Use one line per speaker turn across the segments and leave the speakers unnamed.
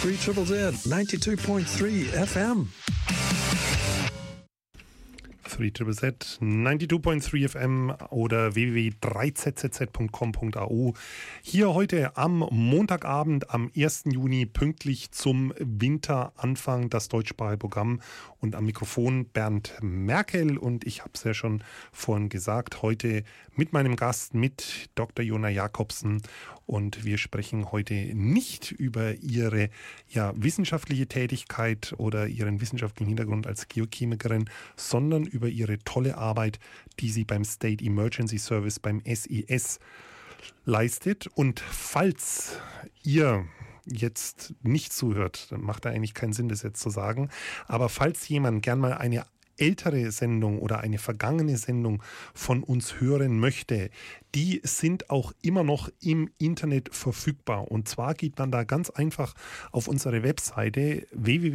3ZZZ 92.3 FM.
3ZZZ 92.3 FM oder www.3zzz.com.au. Hier heute am Montagabend, am 1. Juni, pünktlich zum Winteranfang, das deutschsprachige Programm. Und am Mikrofon Bernd Merkel. Und ich habe es ja schon vorhin gesagt, heute mit meinem Gast, mit Dr. Jona Jakobsen. Und wir sprechen heute nicht über ihre wissenschaftliche Tätigkeit oder ihren wissenschaftlichen Hintergrund als Geochemikerin, sondern über ihre tolle Arbeit, die sie beim State Emergency Service, beim SES, leistet. Und falls ihr jetzt nicht zuhört, dann macht da eigentlich keinen Sinn, das jetzt zu sagen, aber falls jemand gern mal eine ältere Sendung oder eine vergangene Sendung von uns hören möchte, die sind auch immer noch im Internet verfügbar. Und zwar geht man da ganz einfach auf unsere Webseite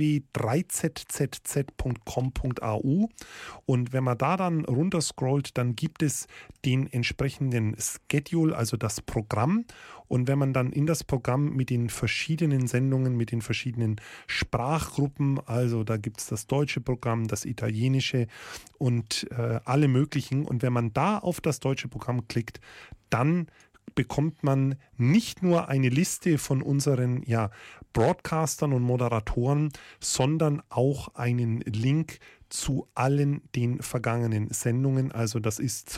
www.3zzz.com.au und wenn man da dann runterscrollt, dann gibt es den entsprechenden Schedule, also das Programm. Und wenn man dann in das Programm mit den verschiedenen Sendungen, mit den verschiedenen Sprachgruppen, also da gibt es das deutsche Programm, das italienische und alle möglichen. Und wenn man da auf das deutsche Programm klickt, dann bekommt man nicht nur eine Liste von unseren Broadcastern und Moderatoren, sondern auch einen Link zu allen den vergangenen Sendungen. Also das ist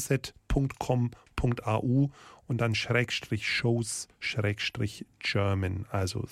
3zzz.com.au und dann /shows /German. Also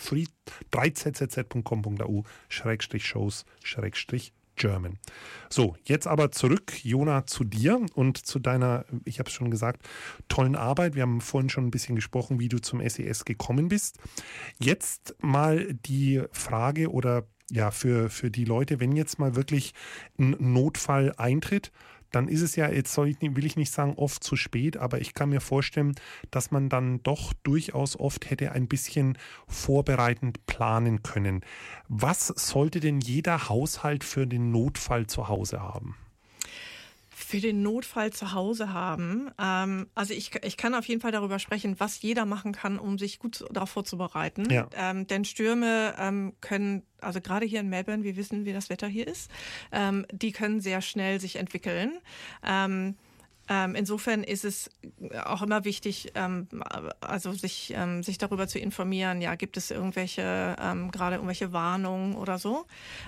3zzz.com.au /shows /German. So, jetzt aber zurück, Jona, zu dir und zu deiner, ich habe es schon gesagt, tollen Arbeit. Wir haben vorhin schon ein bisschen gesprochen, wie du zum SES gekommen bist. Jetzt mal die Frage oder für die Leute, wenn jetzt mal wirklich ein Notfall eintritt, dann ist es ja, jetzt will ich nicht sagen oft zu spät, aber ich kann mir vorstellen, dass man dann doch durchaus oft hätte ein bisschen vorbereitend planen können. Was sollte denn jeder Haushalt für den Notfall zu Hause haben?
Für den Notfall zu Hause haben. Also ich kann auf jeden Fall darüber sprechen, was jeder machen kann, um sich gut darauf vorzubereiten. Ja. Denn Stürme können, also gerade hier in Melbourne, wir wissen, wie das Wetter hier ist, die können sehr schnell sich entwickeln. Insofern ist es auch immer wichtig, also sich darüber zu informieren, gibt es gerade irgendwelche Warnungen oder so.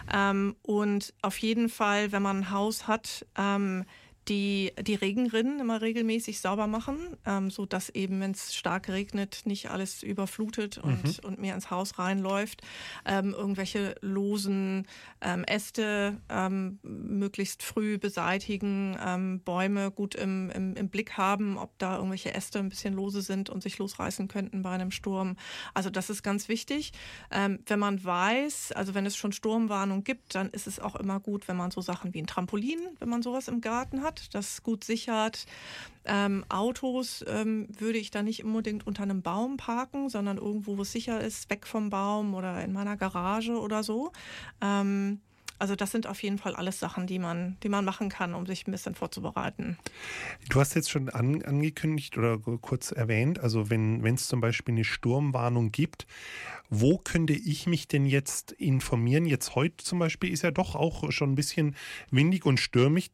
Und auf jeden Fall, wenn man ein Haus hat, die Regenrinnen immer regelmäßig sauber machen, so dass eben, wenn es stark regnet, nicht alles überflutet und mir ins Haus reinläuft. Irgendwelche losen Äste möglichst früh beseitigen, Bäume gut im Blick haben, ob da irgendwelche Äste ein bisschen lose sind und sich losreißen könnten bei einem Sturm. Also das ist ganz wichtig. Wenn man weiß, also wenn es schon Sturmwarnung gibt, dann ist es auch immer gut, wenn man so Sachen wie ein Trampolin, wenn man sowas im Garten hat, das gut sichert. Autos würde ich da nicht unbedingt unter einem Baum parken, sondern irgendwo, wo es sicher ist, weg vom Baum oder in meiner Garage oder so. Also das sind auf jeden Fall alles Sachen, die man machen kann, um sich ein bisschen vorzubereiten.
Du hast jetzt schon angekündigt oder kurz erwähnt, also wenn es zum Beispiel eine Sturmwarnung gibt, wo könnte ich mich denn jetzt informieren? Jetzt heute zum Beispiel ist ja doch auch schon ein bisschen windig und stürmisch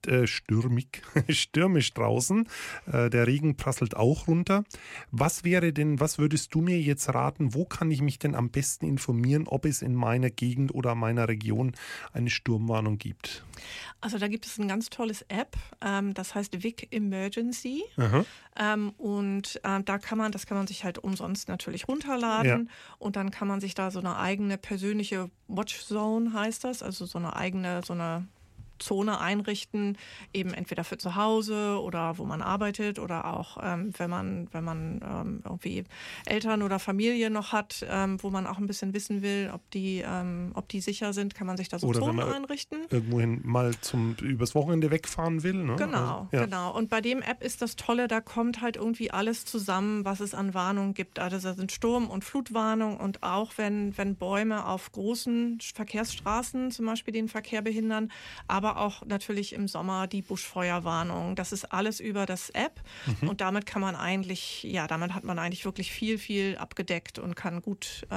draußen. Der Regen prasselt auch runter. Was würdest du mir jetzt raten, wo kann ich mich denn am besten informieren, ob es in meiner Gegend oder meiner Region eine Sturmwarnung gibt?
Also da gibt es ein ganz tolles App, das heißt Vic Emergency. Und das kann man sich halt umsonst natürlich runterladen und dann kann man sich da so eine eigene persönliche Watchzone, heißt das, also so eine Zone einrichten, eben entweder für zu Hause oder wo man arbeitet oder auch wenn man irgendwie Eltern oder Familie noch hat, wo man auch ein bisschen wissen will, ob die sicher sind, kann man sich da so
oder
Zonen einrichten.
Irgendwohin mal übers Wochenende wegfahren will. Ne?
Genau. Und bei dem App ist das Tolle, da kommt halt irgendwie alles zusammen, was es an Warnungen gibt. Also da sind Sturm- und Flutwarnungen und auch wenn Bäume auf großen Verkehrsstraßen zum Beispiel den Verkehr behindern, aber aber auch natürlich im Sommer die Buschfeuerwarnung. Das ist alles über das App und damit hat man eigentlich wirklich viel abgedeckt und kann gut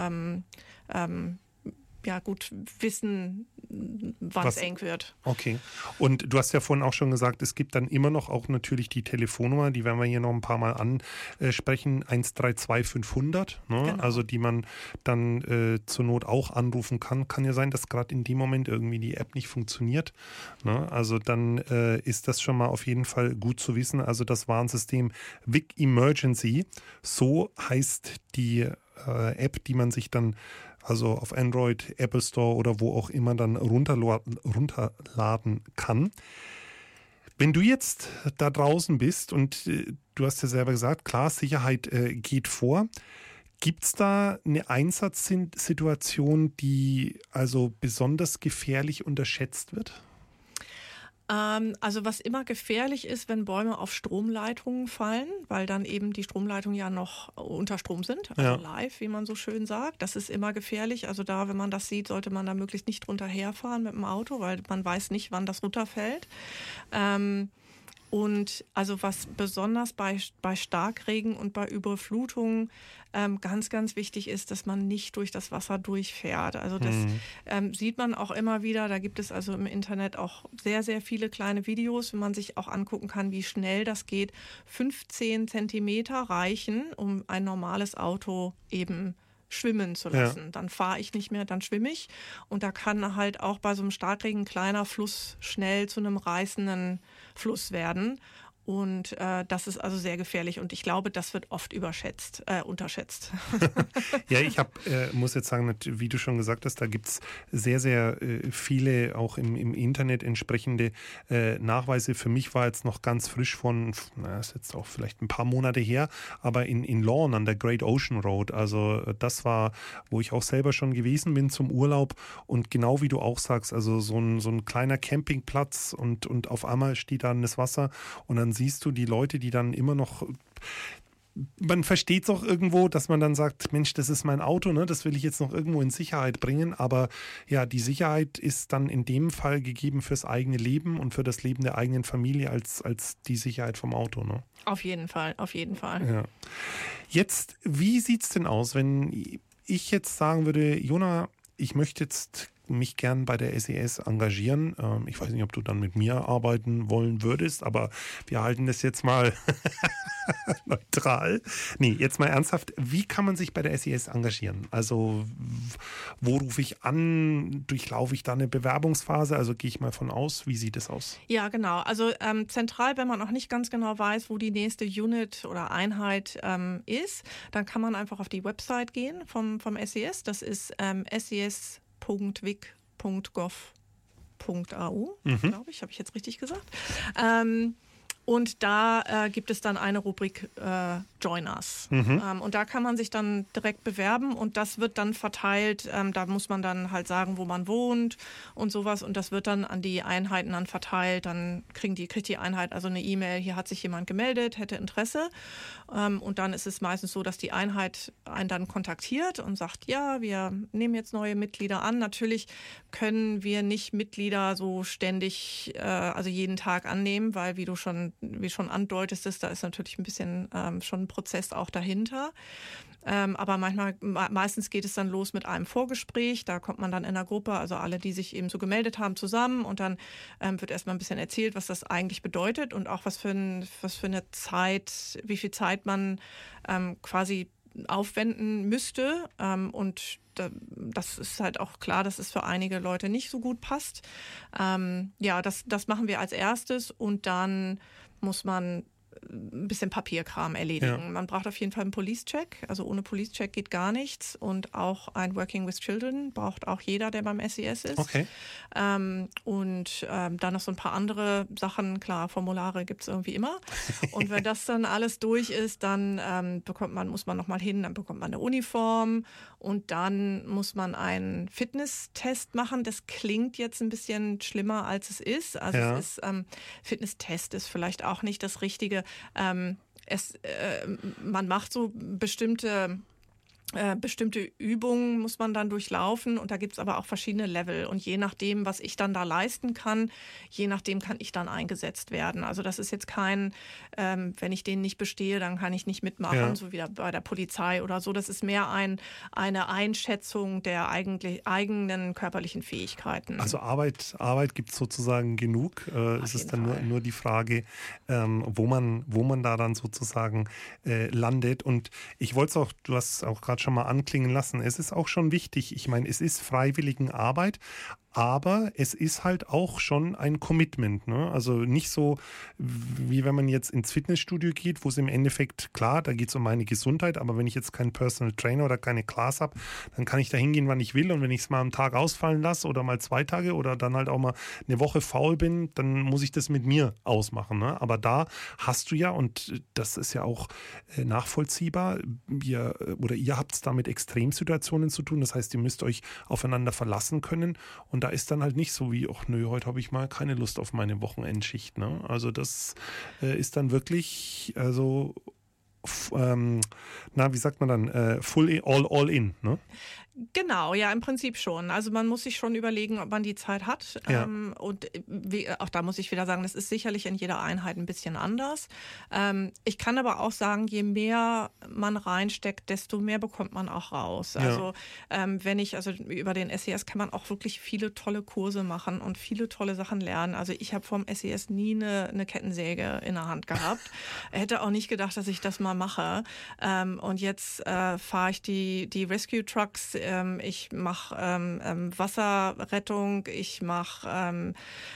gut wissen, wann es eng wird.
Okay. Und du hast ja vorhin auch schon gesagt, es gibt dann immer noch auch natürlich die Telefonnummer, die werden wir hier noch ein paar Mal ansprechen, 132 500, ne?
Genau.
Also die man dann zur Not auch anrufen kann. Kann ja sein, dass gerade in dem Moment irgendwie die App nicht funktioniert, ne? Also dann ist das schon mal auf jeden Fall gut zu wissen. Also das Warnsystem Vic Emergency, so heißt die App, die man sich dann also auf Android, Apple Store oder wo auch immer dann runterladen kann. Wenn du jetzt da draußen bist und du hast ja selber gesagt, klar, Sicherheit geht vor. Gibt es da eine Einsatzsituation, die also besonders gefährlich unterschätzt wird?
Also was immer gefährlich ist, wenn Bäume auf Stromleitungen fallen, weil dann eben die Stromleitungen ja noch unter Strom sind, also live, wie man so schön sagt. Das ist immer gefährlich. Also da, wenn man das sieht, sollte man da möglichst nicht drunter herfahren mit dem Auto, weil man weiß nicht, wann das runterfällt. Und also was besonders bei Starkregen und bei Überflutungen ganz, ganz wichtig ist, dass man nicht durch das Wasser durchfährt. Also das sieht man auch immer wieder. Da gibt es also im Internet auch sehr, sehr viele kleine Videos, wo man sich auch angucken kann, wie schnell das geht. 15 Zentimeter reichen, um ein normales Auto eben schwimmen zu lassen. Ja. Dann fahre ich nicht mehr, dann schwimme ich. Und da kann halt auch bei so einem Starkregen ein kleiner Fluss schnell zu einem reißenden Fluss werden. Und das ist also sehr gefährlich und ich glaube, das wird oft unterschätzt.
Ja, ich muss jetzt sagen, wie du schon gesagt hast, da gibt es sehr, sehr viele auch im Internet entsprechende Nachweise. Für mich war jetzt noch ganz frisch ist jetzt auch vielleicht ein paar Monate her, aber in Lorne an der Great Ocean Road, also das war, wo ich auch selber schon gewesen bin zum Urlaub und genau wie du auch sagst, also so ein kleiner Campingplatz und auf einmal steht da das Wasser und dann siehst du die Leute, die dann immer noch, man versteht es auch irgendwo, dass man dann sagt, Mensch, das ist mein Auto, ne? Das will ich jetzt noch irgendwo in Sicherheit bringen, aber ja, die Sicherheit ist dann in dem Fall gegeben fürs eigene Leben und für das Leben der eigenen Familie als die Sicherheit vom Auto, ne?
Auf jeden Fall.
Ja. Jetzt, wie sieht es denn aus, wenn ich jetzt sagen würde, Jona, ich möchte jetzt mich gern bei der SES engagieren. Ich weiß nicht, ob du dann mit mir arbeiten wollen würdest, aber wir halten das jetzt mal neutral. Nee, jetzt mal ernsthaft. Wie kann man sich bei der SES engagieren? Also, wo rufe ich an? Durchlaufe ich da eine Bewerbungsphase? Also gehe ich mal von aus. Wie sieht es aus?
Ja, genau. Also zentral, wenn man noch nicht ganz genau weiß, wo die nächste Unit oder Einheit ist, dann kann man einfach auf die Website gehen vom SES. Das ist ses.wic.gov.au, glaube ich, habe ich jetzt richtig gesagt. Und da gibt es dann eine Rubrik Join Us. Und da kann man sich dann direkt bewerben und das wird dann verteilt. Da muss man dann halt sagen, wo man wohnt und sowas. Und das wird dann an die Einheiten dann verteilt. Dann kriegt die Einheit also eine E-Mail, hier hat sich jemand gemeldet, hätte Interesse. Und dann ist es meistens so, dass die Einheit einen dann kontaktiert und sagt, ja, wir nehmen jetzt neue Mitglieder an. Natürlich können wir nicht Mitglieder so ständig, also jeden Tag annehmen, weil wie schon andeutest, da ist natürlich ein bisschen schon ein Prozess auch dahinter. Aber meistens geht es dann los mit einem Vorgespräch. Da kommt man dann in einer Gruppe, also alle, die sich eben so gemeldet haben, zusammen und dann wird erstmal ein bisschen erzählt, was das eigentlich bedeutet und auch was für eine Zeit, wie viel Zeit man quasi aufwenden müsste. Und das ist halt auch klar, dass es für einige Leute nicht so gut passt. Das machen wir als erstes und dann muss man ein bisschen Papierkram erledigen. Ja. Man braucht auf jeden Fall einen Police-Check. Also ohne Police-Check geht gar nichts. Und auch ein Working with Children braucht auch jeder, der beim SES ist.
Okay.
Dann noch so ein paar andere Sachen. Klar, Formulare gibt es irgendwie immer. Und wenn das dann alles durch ist, dann muss man nochmal hin, dann bekommt man eine Uniform und dann muss man einen Fitnesstest machen. Das klingt jetzt ein bisschen schlimmer, als es ist. Also ja. Fitnesstest ist vielleicht auch nicht das Richtige. Man macht so bestimmte Bestimmte Übungen muss man dann durchlaufen und da gibt es aber auch verschiedene Level und je nachdem, was ich dann da leisten kann, je nachdem kann ich dann eingesetzt werden. Also das ist jetzt kein, wenn ich den nicht bestehe, dann kann ich nicht mitmachen, so wie bei der Polizei oder so. Das ist mehr eine Einschätzung der eigenen körperlichen Fähigkeiten.
Also Arbeit gibt es sozusagen genug. Es ist dann nur die Frage, wo man da dann sozusagen landet. Und ich wollte es auch, du hast es auch gerade schon mal anklingen lassen, es ist auch schon wichtig, ich meine, es ist Freiwilligenarbeit, aber es ist halt auch schon ein Commitment, ne? Also nicht so, wie wenn man jetzt ins Fitnessstudio geht, wo es im Endeffekt, klar, da geht es um meine Gesundheit, aber wenn ich jetzt keinen Personal Trainer oder keine Class habe, dann kann ich da hingehen, wann ich will und wenn ich es mal am Tag ausfallen lasse oder mal 2 Tage oder dann halt auch mal eine Woche faul bin, dann muss ich das mit mir ausmachen, ne? Aber da hast du ja, und das ist ja auch nachvollziehbar, ihr habt es da mit Extremsituationen zu tun, das heißt, ihr müsst euch aufeinander verlassen können und da ist dann halt nicht so wie, ach nö, heute habe ich mal keine Lust auf meine Wochenendschicht. Ne? Also das ist dann wirklich, also wie sagt man dann, full all in, ne?
Genau, ja, im Prinzip schon. Also man muss sich schon überlegen, ob man die Zeit hat.
Ja.
Und auch da muss ich wieder sagen, das ist sicherlich in jeder Einheit ein bisschen anders. Ich kann aber auch sagen, je mehr man reinsteckt, desto mehr bekommt man auch raus.
Ja.
Also über den SES kann man auch wirklich viele tolle Kurse machen und viele tolle Sachen lernen. Also ich habe vom SES nie eine Kettensäge in der Hand gehabt. Hätte auch nicht gedacht, dass ich das mal mache. Und jetzt fahre ich die Rescue Trucks. Ich mache Wasserrettung, ich habe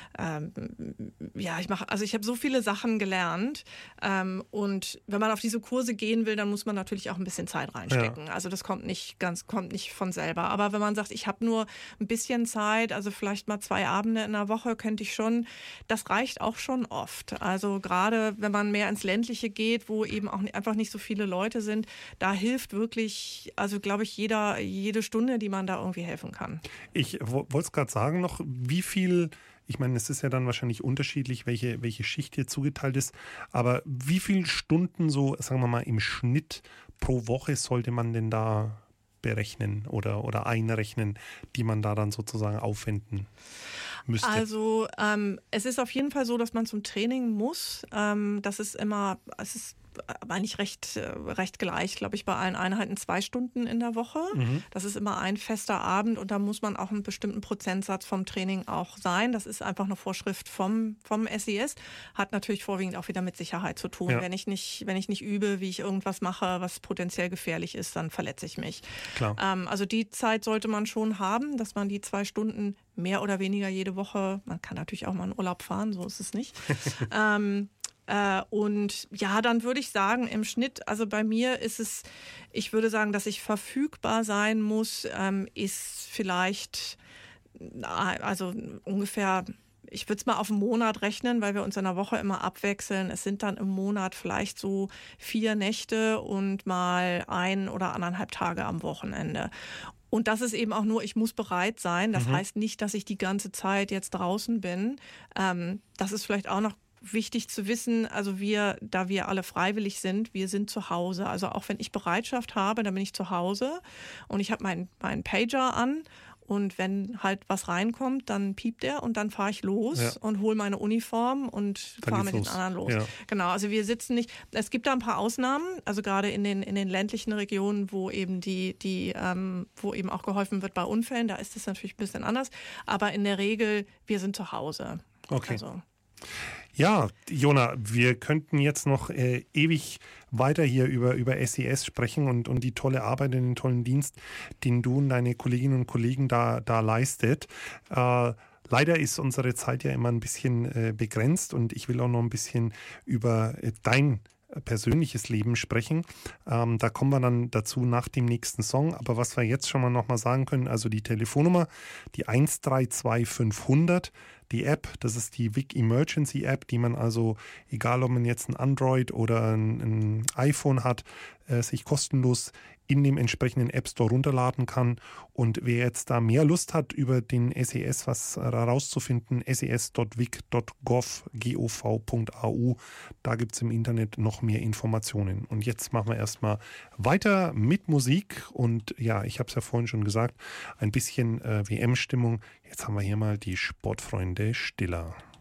so viele Sachen gelernt. Und wenn man auf diese Kurse gehen will, dann muss man natürlich auch ein bisschen Zeit reinstecken. Ja. Also das kommt nicht von selber. Aber wenn man sagt, ich habe nur ein bisschen Zeit, also vielleicht mal 2 Abende in der Woche, könnte ich schon, das reicht auch schon oft. Also gerade wenn man mehr ins Ländliche geht, wo eben auch einfach nicht so viele Leute sind, da hilft wirklich, also glaube ich, jede Stunde, die man da irgendwie helfen kann.
Ich wollte es gerade sagen noch, wie viel, ich meine, es ist ja dann wahrscheinlich unterschiedlich, welche Schicht hier zugeteilt ist, aber wie viele Stunden so, sagen wir mal, im Schnitt pro Woche sollte man denn da berechnen oder einrechnen, die man da dann sozusagen aufwenden müsste? Also
es ist auf jeden Fall so, dass man zum Training muss. Es ist eigentlich recht gleich, glaube ich, bei allen Einheiten 2 Stunden in der Woche. Mhm. Das ist immer ein fester Abend und da muss man auch einen bestimmten Prozentsatz vom Training auch sein. Das ist einfach eine Vorschrift vom SES. Hat natürlich vorwiegend auch wieder mit Sicherheit zu tun. Ja. Wenn ich nicht übe, wie ich irgendwas mache, was potenziell gefährlich ist, dann verletze ich mich.
Klar.
Also die Zeit sollte man schon haben, dass man die 2 Stunden mehr oder weniger jede Woche, man kann natürlich auch mal in Urlaub fahren, so ist es nicht. Und ja, dann würde ich sagen, im Schnitt, also bei mir ist es, ich würde sagen, dass ich verfügbar sein muss, ist vielleicht, also ungefähr, ich würde es mal auf einen Monat rechnen, weil wir uns in der Woche immer abwechseln. Es sind dann im Monat vielleicht so 4 Nächte und mal 1 oder 1,5 Tage am Wochenende. Und das ist eben auch nur, ich muss bereit sein. Das heißt nicht, dass ich die ganze Zeit jetzt draußen bin. Das ist vielleicht auch noch wichtig zu wissen, also da wir alle freiwillig sind, wir sind zu Hause. Also auch wenn ich Bereitschaft habe, dann bin ich zu Hause und ich habe meinen Pager an und wenn halt was reinkommt, dann piept er und dann fahre ich los und hole meine Uniform und fahre mit den anderen los. Ja. Genau, also wir sitzen nicht, es gibt da ein paar Ausnahmen, also gerade in den ländlichen Regionen, wo eben wo eben auch geholfen wird bei Unfällen, da ist es natürlich ein bisschen anders, aber in der Regel, wir sind zu Hause.
Okay.
Also.
Ja, Jona, wir könnten jetzt noch ewig weiter hier über SES sprechen und die tolle Arbeit und den tollen Dienst, den du und deine Kolleginnen und Kollegen da leistet. Leider ist unsere Zeit ja immer ein bisschen begrenzt und ich will auch noch ein bisschen über dein persönliches Leben sprechen. Da kommen wir dann dazu nach dem nächsten Song. Aber was wir jetzt schon mal nochmal sagen können, also die Telefonnummer, die 132500, die App, das ist die Vic Emergency App, die man also, egal ob man jetzt ein Android oder ein iPhone hat, sich kostenlos in dem entsprechenden App Store runterladen kann. Und wer jetzt da mehr Lust hat, über den SES was herauszufinden, ses.vic.gov.au, da gibt es im Internet noch mehr Informationen. Und jetzt machen wir erstmal weiter mit Musik. Und ja, ich habe es ja vorhin schon gesagt, ein bisschen WM-Stimmung. Jetzt haben wir hier mal die Sportfreunde Stiller.